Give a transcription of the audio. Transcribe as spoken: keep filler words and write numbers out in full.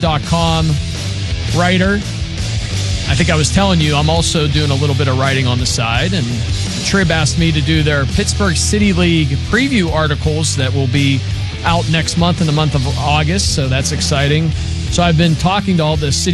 dot com writer. I think I was telling you I'm also doing a little bit of writing on the side, and Trib asked me to do their Pittsburgh City League preview articles that will be out next month in the month of August, so that's exciting. So I've been talking to all the city